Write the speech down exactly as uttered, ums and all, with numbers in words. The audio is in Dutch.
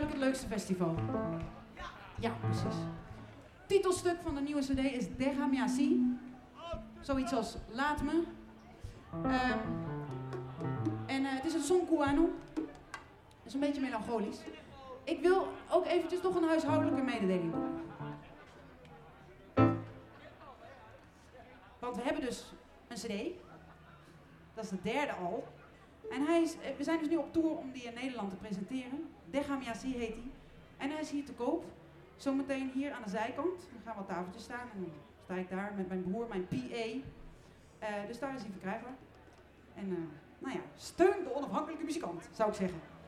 duidelijk het leukste festival. Ja, precies. Titelstuk van de nieuwe cd is Déjame Así. Zoiets als Laat me. Uh, en uh, het is een son cubano. Het is een beetje melancholisch. Ik wil ook eventjes nog een huishoudelijke mededeling doen. Want we hebben dus een cd. Dat is de derde al. En hij is, we zijn dus nu op tour om die in Nederland te presenteren. Déjame Así heet hij. En hij is hier te koop. Zometeen hier aan de zijkant. Dan gaan wat tafeltjes staan. En dan sta ik daar met mijn broer, mijn P A. Uh, dus daar is hij verkrijgbaar. En uh, nou ja, steun de onafhankelijke muzikant, zou ik zeggen.